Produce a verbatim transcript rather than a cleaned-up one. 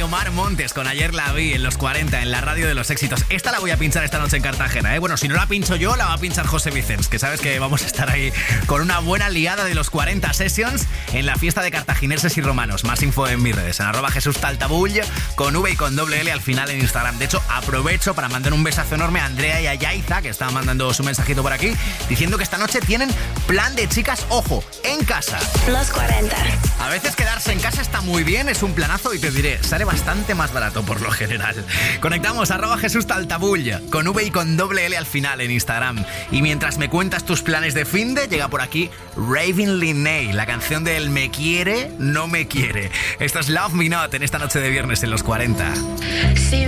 Omar Montes con Ayer la vi en los cuarenta, en la radio de los éxitos. Esta la voy a pinchar esta noche en Cartagena, ¿eh? Bueno, si no la pincho yo, la va a pinchar José Vicens, que sabes que vamos a estar ahí con una buena liada de los cuarenta Sessions en la fiesta de cartagineses y romanos. Más info en mis redes, en arroba Jesús Taltabull, con V y con doble L al final en Instagram. De hecho, aprovecho para mandar un besazo enorme a Andrea y a Yaiza, que estaban mandando su mensajito por aquí, diciendo que esta noche tienen plan de chicas, ojo, en casa. Los cuarenta. A veces quedarse en casa está muy bien, es un planazo y te diré, sale bastante más barato por lo general. Conectamos arroba Jesús Taltabull, con V y con doble L al final en Instagram. Y mientras me cuentas tus planes de finde, llega por aquí Raving Linney, la canción del Me quiere, no me quiere. Esto es Love Me Not en esta noche de viernes en los cuarenta. Sí.